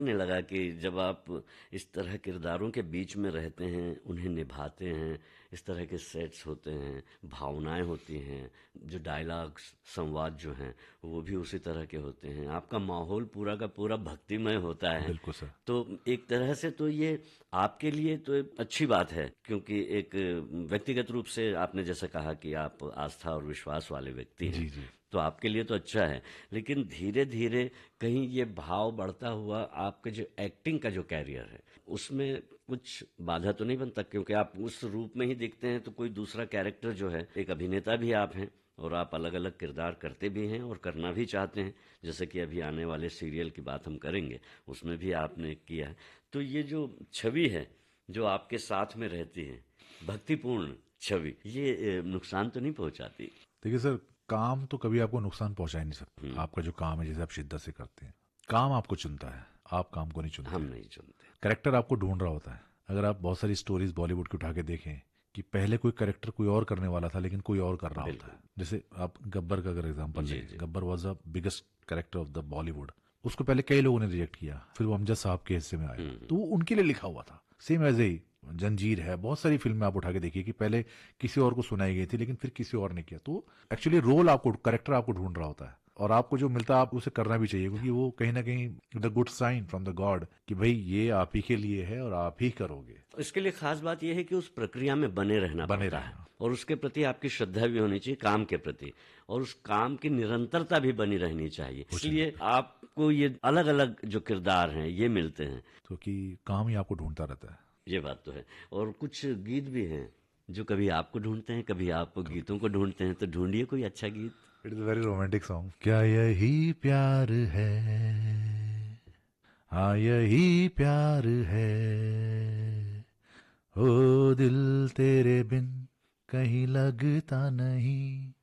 नहीं लगा कि जब आप इस तरह किरदारों के बीच में रहते हैं, उन्हें निभाते हैं, इस तरह के सेट्स होते हैं, भावनाएं होती हैं, जो डायलॉग्स संवाद जो हैं वो भी उसी तरह के होते हैं, आपका माहौल पूरा का पूरा भक्तिमय होता है। बिल्कुल सर। तो एक तरह से तो ये आपके लिए तो एक अच्छी बात है, क्योंकि एक व्यक्तिगत रूप से आपने जैसे कहा कि आप आस्था और विश्वास वाले व्यक्ति हैं, जी जी। तो आपके लिए तो अच्छा है। लेकिन धीरे धीरे कहीं ये भाव बढ़ता हुआ आपके जो एक्टिंग का जो कैरियर है उसमें कुछ बाधा तो नहीं बनता, क्योंकि आप उस रूप में ही दिखते हैं, तो कोई दूसरा कैरेक्टर जो है, एक अभिनेता भी आप हैं और आप अलग अलग किरदार करते भी हैं और करना भी चाहते हैं, जैसे कि अभी आने वाले सीरियल की बात हम करेंगे उसमें भी आपने किया है। तो ये जो छवि है जो आपके साथ में रहती है, भक्तिपूर्ण छवि, ये नुकसान तो नहीं पहुंचाती? देखिए सर, काम तो कभी आपको नुकसान पहुंचा ही नहीं सकता। आपका जो काम है, जैसे आप शिद्दत से करते हैं, काम आपको चुनता है, आप काम को नहीं चुनते हम हैं। नहीं चुनते। करेक्टर आपको ढूंढ रहा होता है। अगर आप बहुत सारी स्टोरीज बॉलीवुड की उठा के देखें कि पहले कोई करेक्टर कोई और करने वाला था लेकिन कोई और कर रहा होता है। बिल्कुल। जैसे आप गब्बर का अगर एग्जांपल जी लें, जी। Gabbar was the biggest character of the Bollywood. उसको पहले कई लोगों ने रिजेक्ट किया, फिर वो अमजद साहब के हिस्से में आया, तो वो उनके लिए लिखा हुआ था। सेम एज ए जंजीर है, बहुत सारी फिल्में आप उठा के देखिए कि पहले किसी और को सुनाई गई थी लेकिन फिर किसी और ने किया। तो एक्चुअली रोल आपको, करेक्टर आपको ढूंढ रहा होता है, और आपको जो मिलता है आप उसे करना भी चाहिए, क्योंकि वो कहीं ना कहीं the good sign from the God कि भाई ये आप ही के लिए है और आप ही करोगे। इसके लिए खास बात यह है कि उस प्रक्रिया में बने रहना बने पड़ता है रहना। और उसके प्रति आपकी श्रद्धा भी होनी चाहिए, काम के प्रति, और उस काम की निरंतरता भी बनी रहनी चाहिए। वो चाहिए, इसलिए आपको ये अलग अलग जो किरदार हैं ये मिलते हैं। क्योंकि काम ही आपको ढूंढता रहता है। ये बात तो है। और कुछ गीत भी हैं जो कभी आपको ढूंढते हैं, कभी आप गीतों को ढूंढते हैं, तो ढूंढिए कोई अच्छा गीत। It is very romantic song. क्या यही प्यार है, हाँ यही प्यार है, ओ दिल तेरे बिन कहीं लगता नहीं।